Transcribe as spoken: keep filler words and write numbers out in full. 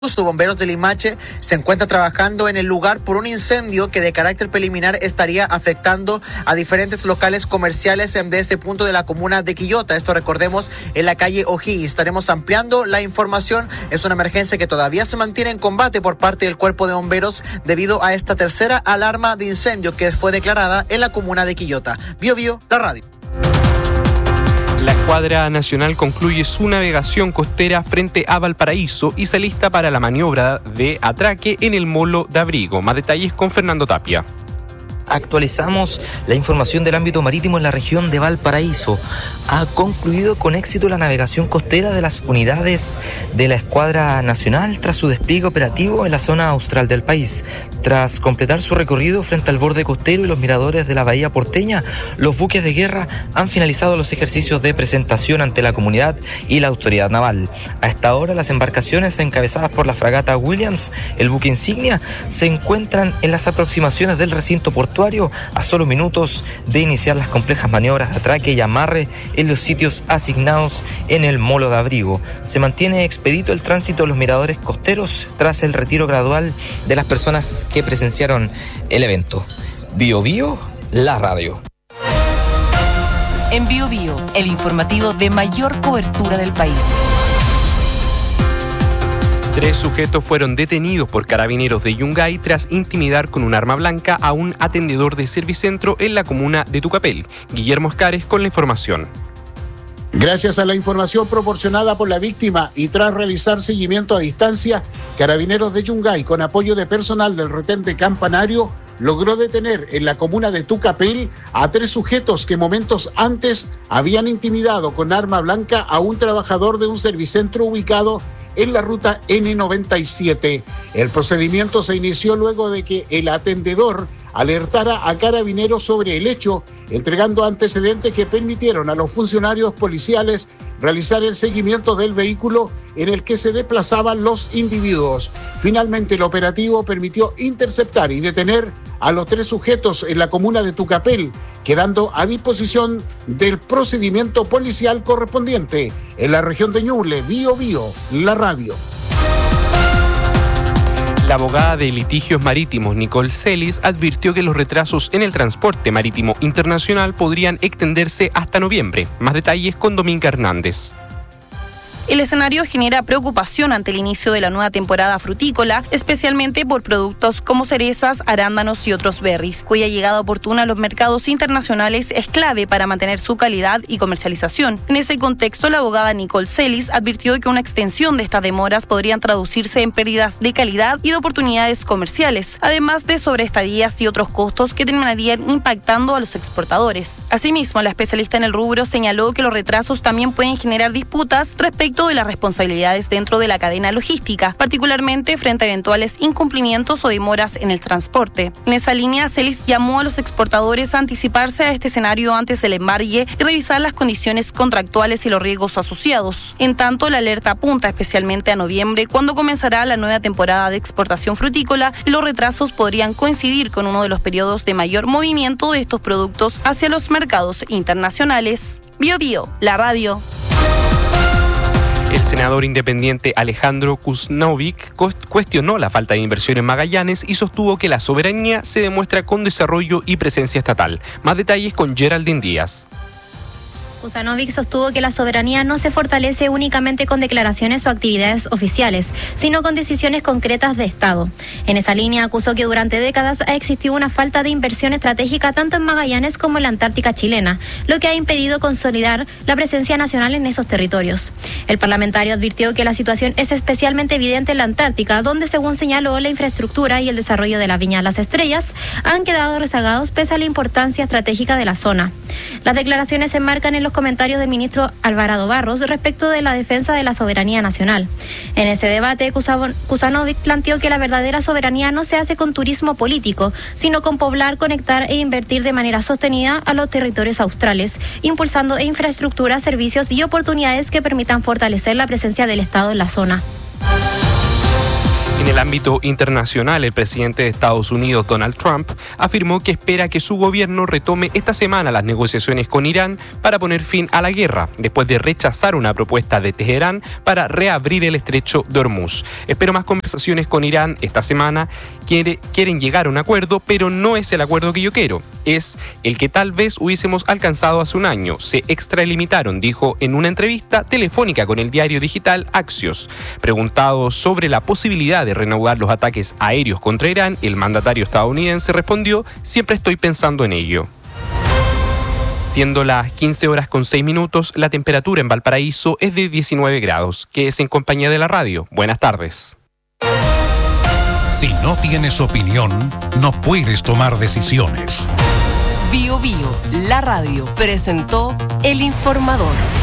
Bomberos de Limache se encuentra trabajando en el lugar por un incendio que de carácter preliminar estaría afectando a diferentes locales comerciales de ese punto de la comuna de Quillota. Esto, recordemos, en la calle Ojí. Estaremos ampliando la información. Es una emergencia que todavía se mantiene en combate por parte del Cuerpo de Bomberos debido a esta tercera alarma de incendio que fue declarada en la comuna de Quillota. Bio Bio, la radio. La Escuadra Nacional concluye su navegación costera frente a Valparaíso y se alista para la maniobra de atraque en el Molo de Abrigo. Más detalles con Fernando Tapia. Actualizamos la información del ámbito marítimo en la región de Valparaíso. Ha concluido con éxito la navegación costera de las unidades de la Escuadra Nacional tras su despliegue operativo en la zona austral del país. Tras completar su recorrido frente al borde costero y los miradores de la bahía porteña, los buques de guerra han finalizado los ejercicios de presentación ante la comunidad y la autoridad naval. A esta hora, las embarcaciones encabezadas por la fragata Williams, el buque insignia, se encuentran en las aproximaciones del recinto portuario a solo minutos de iniciar las complejas maniobras de atraque y amarre en los sitios asignados en el Molo de Abrigo. Se mantiene expedito el tránsito de los miradores costeros tras el retiro gradual de las personas que presenciaron el evento. Bio Bio, la radio. En Bio Bio, el informativo de mayor cobertura del país. Tres sujetos fueron detenidos por carabineros de Yungay tras intimidar con un arma blanca a un atendedor de Servicentro en la comuna de Tucapel. Guillermo Escares con la información. Gracias a la información proporcionada por la víctima y tras realizar seguimiento a distancia, Carabineros de Yungay, con apoyo de personal del retén Campanario, logró detener en la comuna de Tucapel a tres sujetos que momentos antes habían intimidado con arma blanca a un trabajador de un Servicentro ubicado en la ruta ene noventa y siete. El procedimiento se inició luego de que el atendedor alertara a Carabineros sobre el hecho, entregando antecedentes que permitieron a los funcionarios policiales realizar el seguimiento del vehículo en el que se desplazaban los individuos. Finalmente, el operativo permitió interceptar y detener a los tres sujetos en la comuna de Tucapel, quedando a disposición del procedimiento policial correspondiente. En la región de Ñuble, Bio Bio, la radio. La abogada de litigios marítimos, Nicole Celis, advirtió que los retrasos en el transporte marítimo internacional podrían extenderse hasta noviembre. Más detalles con Dominga Hernández. El escenario genera preocupación ante el inicio de la nueva temporada frutícola, especialmente por productos como cerezas, arándanos y otros berries, cuya llegada oportuna a los mercados internacionales es clave para mantener su calidad y comercialización. En ese contexto, la abogada Nicole Celis advirtió que una extensión de estas demoras podrían traducirse en pérdidas de calidad y de oportunidades comerciales, además de sobreestadías y otros costos que terminarían impactando a los exportadores. Asimismo, la especialista en el rubro señaló que los retrasos también pueden generar disputas respecto de las responsabilidades dentro de la cadena logística, particularmente frente a eventuales incumplimientos o demoras en el transporte. En esa línea, Celis llamó a los exportadores a anticiparse a este escenario antes del embargue y revisar las condiciones contractuales y los riesgos asociados. En tanto, la alerta apunta especialmente a noviembre, cuando comenzará la nueva temporada de exportación frutícola, y los retrasos podrían coincidir con uno de los periodos de mayor movimiento de estos productos hacia los mercados internacionales. Bio Bio, la radio. El senador independiente Alejandro Kuznovic cuestionó la falta de inversión en Magallanes y sostuvo que la soberanía se demuestra con desarrollo y presencia estatal. Más detalles con Geraldine Díaz. Kuzanovic sostuvo que la soberanía no se fortalece únicamente con declaraciones o actividades oficiales, sino con decisiones concretas de Estado. En esa línea acusó que durante décadas ha existido una falta de inversión estratégica tanto en Magallanes como en la Antártica chilena, lo que ha impedido consolidar la presencia nacional en esos territorios. El parlamentario advirtió que la situación es especialmente evidente en la Antártica, donde, según señaló, la infraestructura y el desarrollo de la Viña Las Estrellas han quedado rezagados pese a la importancia estratégica de la zona. Las declaraciones se enmarcan en los comentarios del ministro Alvarado Barros respecto de la defensa de la soberanía nacional. En ese debate, Kuzanovic planteó que la verdadera soberanía no se hace con turismo político, sino con poblar, conectar e invertir de manera sostenida a los territorios australes, impulsando infraestructura, servicios y oportunidades que permitan fortalecer la presencia del Estado en la zona. En el ámbito internacional, el presidente de Estados Unidos, Donald Trump, afirmó que espera que su gobierno retome esta semana las negociaciones con Irán para poner fin a la guerra, después de rechazar una propuesta de Teherán para reabrir el estrecho de Hormuz. Espero más conversaciones con Irán esta semana. Quiere, quieren llegar a un acuerdo, pero no es el acuerdo que yo quiero. Es el que tal vez hubiésemos alcanzado hace un año. Se extralimitaron, dijo en una entrevista telefónica con el diario digital Axios. Preguntado sobre la posibilidad de reanudar los ataques aéreos contra Irán, el mandatario estadounidense respondió: siempre estoy pensando en ello. Siendo las quince horas con seis minutos, la temperatura en Valparaíso es de diecinueve grados. Quédese en compañía de la radio. Buenas tardes. Si no tienes opinión, no puedes tomar decisiones. Bio Bio, la radio, presentó El Informador.